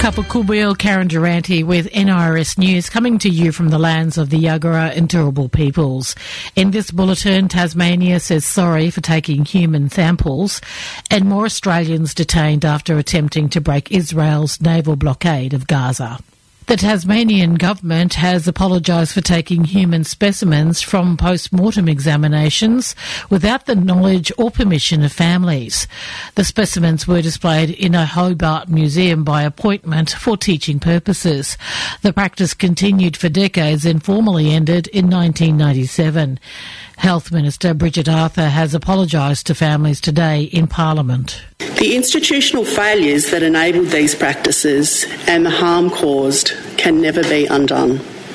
Kapukubil, Karen Durante with NIRS News, coming to you from the lands of the Yagara and Turrbal peoples. In this bulletin, Tasmania says sorry for taking human samples, and more Australians detained after attempting to break Israel's naval blockade of Gaza. The Tasmanian government has apologised for taking human specimens from post-mortem examinations without the knowledge or permission of families. The specimens were displayed in a Hobart museum by appointment for teaching purposes. The practice continued for decades and formally ended in 1997. Health Minister Bridget Arthur has apologised to families today in Parliament. The institutional failures that enabled these practices and the harm caused can never be undone.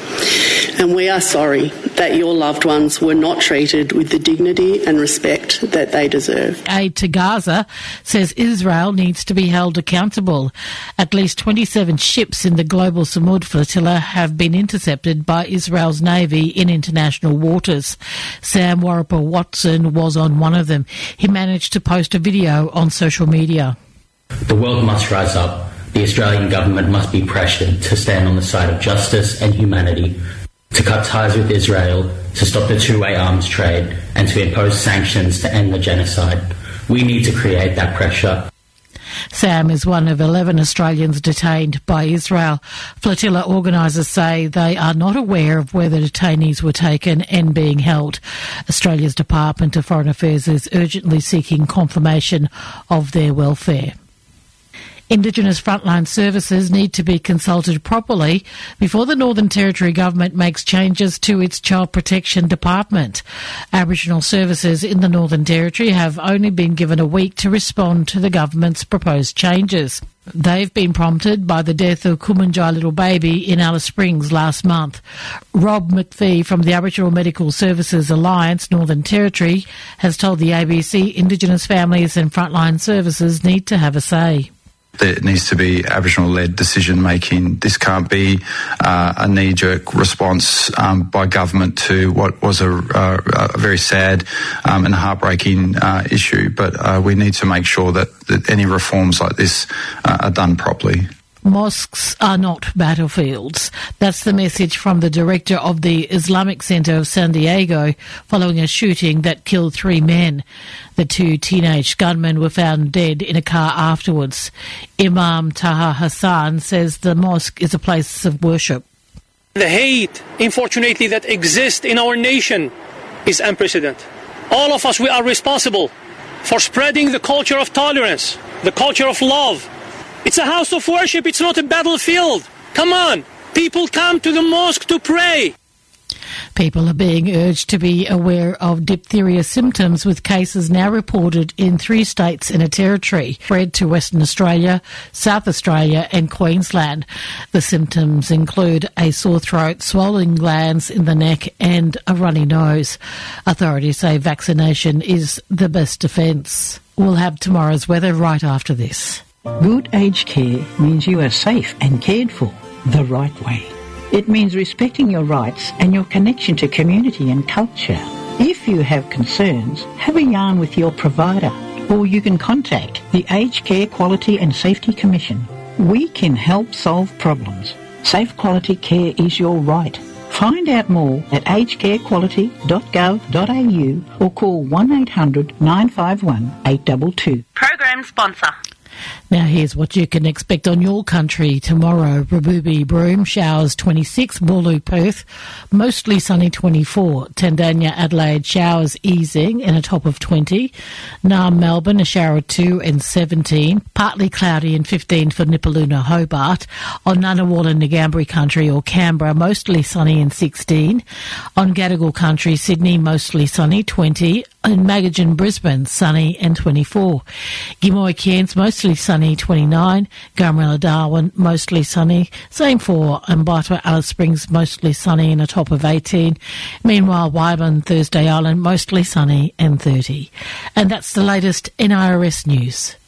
And we are sorry that your loved ones were not treated with the dignity and respect that they deserve. Aid to Gaza says Israel needs to be held accountable. At least 27 ships in the Global Samud flotilla have been intercepted by Israel's Navy in international waters. Sam Warrapa-Watson was on one of them. He managed to post a video on social media. The world must rise up. The Australian government must be pressured to stand on the side of justice and humanity, to cut ties with Israel, to stop the two-way arms trade, and to impose sanctions to end the genocide. We need to create that pressure. Sam is one of 11 Australians detained by Israel. Flotilla organisers say they are not aware of where the detainees were taken and being held. Australia's Department of Foreign Affairs is urgently seeking confirmation of their welfare. Indigenous frontline services need to be consulted properly before the Northern Territory Government makes changes to its Child Protection Department. Aboriginal services in the Northern Territory have only been given a week to respond to the government's proposed changes. They've been prompted by the death of Kumanjai little baby in Alice Springs last month. Rob McPhee from the Aboriginal Medical Services Alliance, Northern Territory, has told the ABC Indigenous families and frontline services need to have a say. There needs to be Aboriginal-led decision-making. This can't be a knee-jerk response by government to what was a very sad and heartbreaking issue. But we need to make sure that any reforms like this are done properly. Mosques are not battlefields. That's the message from the director of the Islamic Center of San Diego following a shooting that killed 3 men. The 2 teenage gunmen were found dead in a car afterwards. Imam Taha Hassan says the mosque is a place of worship. The hate, unfortunately, that exists in our nation is unprecedented. All of us, we are responsible for spreading the culture of tolerance, the culture of love. It's a house of worship, it's not a battlefield. Come on, people come to the mosque to pray. People are being urged to be aware of diphtheria symptoms, with cases now reported in 3 states and a territory, spread to Western Australia, South Australia and Queensland. The symptoms include a sore throat, swollen glands in the neck and a runny nose. Authorities say vaccination is the best defence. We'll have tomorrow's weather right after this. Good aged care means you are safe and cared for the right way. It means respecting your rights and your connection to community and culture. If you have concerns, have a yarn with your provider, or you can contact the Aged Care Quality and Safety Commission. We can help solve problems. Safe quality care is your right. Find out more at agedcarequality.gov.au or call 1800 951 822. Program sponsor. Now here's what you can expect on your country tomorrow. Rabubi, Broome, showers 26, Boorloo, Perth, mostly sunny 24, Tandanya, Adelaide, showers easing and a top of 20, Naarm, Melbourne, a shower 2 and 17, partly cloudy and 15 for Nipaluna, Hobart, on Ngunnawal and Ngambri country or Canberra, mostly sunny and 16, on Gadigal country, Sydney, mostly sunny 20, in Magajan, Brisbane, sunny and 24. Gimoy, Cairns, mostly sunny 29. Gumrilla, Darwin, mostly sunny. Same for Mbatwa, Alice Springs, mostly sunny and a top of 18. Meanwhile, Wyburn, Thursday Island, mostly sunny and 30. And that's the latest NIRS news.